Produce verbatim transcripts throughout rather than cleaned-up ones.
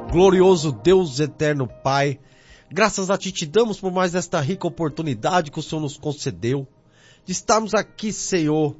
Glorioso Deus eterno Pai, graças a Ti te damos por mais esta rica oportunidade que o Senhor nos concedeu, de estarmos aqui, Senhor,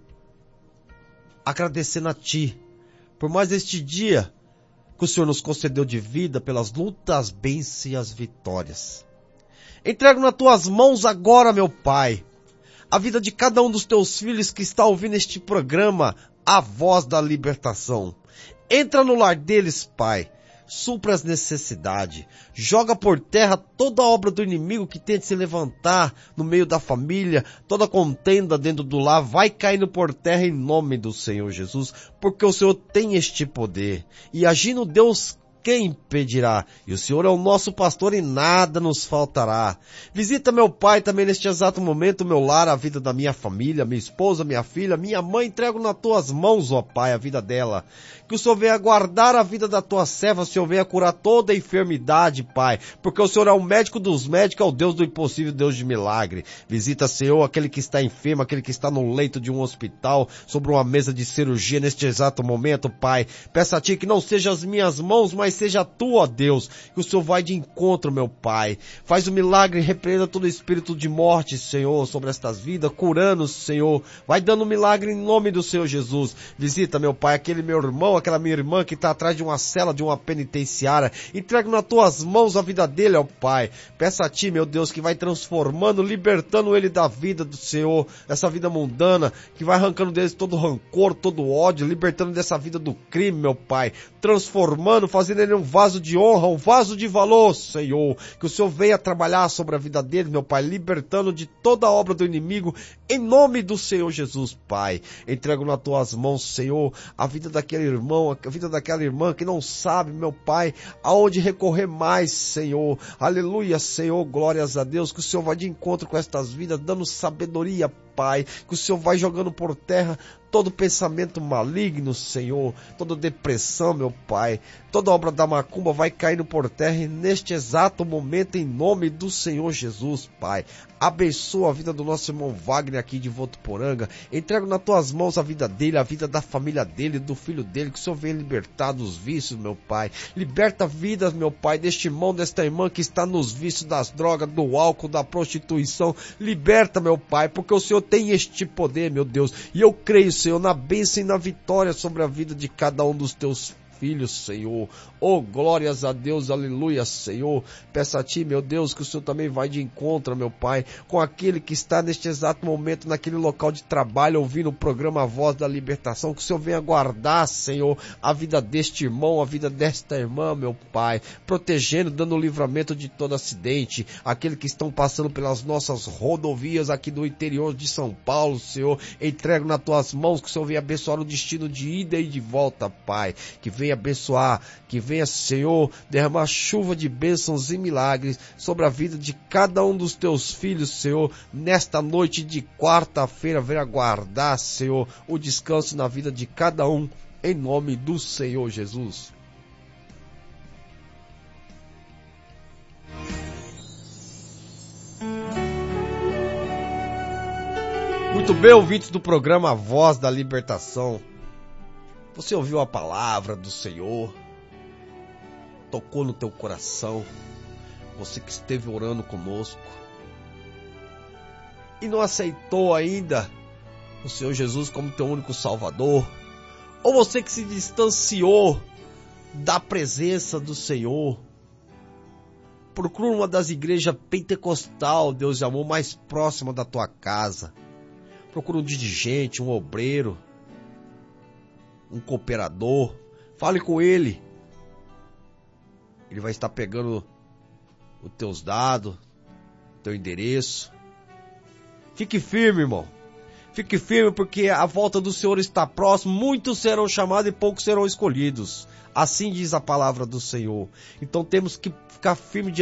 agradecendo a Ti, por mais este dia que o Senhor nos concedeu de vida, pelas lutas, bênçãos e as vitórias. Entrego nas Tuas mãos agora, meu Pai, a vida de cada um dos Teus filhos que está ouvindo este programa, A Voz da Libertação. Entra no lar deles, Pai. Supra as necessidades, joga por terra toda a obra do inimigo que tente se levantar no meio da família, toda contenda dentro do lar, vai caindo por terra em nome do Senhor Jesus, porque o Senhor tem este poder, e agindo Deus, quem impedirá? E o Senhor é o nosso pastor e nada nos faltará. Visita meu Pai também neste exato momento, meu lar, a vida da minha família, minha esposa, minha filha, minha mãe, entrego nas Tuas mãos, ó Pai, a vida dela. Que o Senhor venha guardar a vida da Tua serva, o Senhor venha curar toda a enfermidade, Pai, porque o Senhor é o médico dos médicos, é o Deus do impossível, Deus de milagre. Visita, Senhor, aquele que está enfermo, aquele que está no leito de um hospital, sobre uma mesa de cirurgia neste exato momento, Pai. Peço a Ti que não seja as minhas mãos, mas seja Tu, ó Deus, que o Senhor vai de encontro, meu Pai. Faz o milagre, repreenda todo espírito de morte, Senhor, sobre estas vidas, curando, Senhor. Vai dando um milagre em nome do Senhor Jesus. Visita, meu Pai, aquele meu irmão, aquela minha irmã que está atrás de uma cela, de uma penitenciária. Entrega nas Tuas mãos a vida dele, ó Pai. Peço a Ti, meu Deus, que vai transformando, libertando ele da vida do Senhor, essa vida mundana, que vai arrancando deles todo rancor, todo ódio, libertando dessa vida do crime, meu Pai. Transformando, fazendo ele um vaso de honra, um vaso de valor, Senhor. Que o Senhor venha trabalhar sobre a vida dele, meu Pai, libertando de toda a obra do inimigo, em nome do Senhor Jesus, Pai. Entrego nas Tuas mãos, Senhor, a vida daquele irmão, a vida daquela irmã que não sabe, meu Pai, aonde recorrer mais, Senhor. Aleluia, Senhor, glórias a Deus, que o Senhor vai de encontro com estas vidas, dando sabedoria, Pai, que o Senhor vai jogando por terra todo pensamento maligno, Senhor, toda depressão, meu Pai, toda obra da macumba vai caindo por terra e neste exato momento, em nome do Senhor Jesus, Pai. Abençoa a vida do nosso irmão Wagner aqui de Votuporanga. Entrego nas Tuas mãos a vida dele, a vida da família dele, do filho dele, que o Senhor venha libertar dos vícios, meu Pai. Liberta vidas, meu Pai, deste irmão, desta irmã que está nos vícios das drogas, do álcool, da prostituição. Liberta, meu Pai, porque o Senhor tem este poder, meu Deus. E eu creio, Senhor, na bênção e na vitória sobre a vida de cada um dos Teus filhos, Senhor. Oh, glórias a Deus, aleluia, Senhor. Peço a Ti, meu Deus, que o Senhor também vai de encontro, meu Pai, com aquele que está neste exato momento, naquele local de trabalho, ouvindo o programa A Voz da Libertação, que o Senhor venha guardar, Senhor, a vida deste irmão, a vida desta irmã, meu Pai, protegendo, dando livramento de todo acidente, aquele que estão passando pelas nossas rodovias aqui do interior de São Paulo, Senhor, entrego nas Tuas mãos, que o Senhor venha abençoar o destino de ida e de volta, Pai, que venha abençoar, que venha, Senhor, derramar chuva de bênçãos e milagres sobre a vida de cada um dos Teus filhos, Senhor, nesta noite de quarta-feira, venha guardar, Senhor, o descanso na vida de cada um, em nome do Senhor Jesus. Muito bem, ouvintes do programa A Voz da Libertação. Você ouviu a palavra do Senhor, tocou no teu coração, você que esteve orando conosco e não aceitou ainda o Senhor Jesus como teu único Salvador, ou você que se distanciou da presença do Senhor, procura uma das igrejas pentecostal, Deus de amor, mais próxima da tua casa, procura um dirigente, um obreiro, um cooperador, fale com ele, ele vai estar pegando os teus dados, teu endereço. Fique firme, irmão, fique firme, porque a volta do Senhor está próxima, muitos serão chamados e poucos serão escolhidos, assim diz a palavra do Senhor. Então temos que ficar firme diante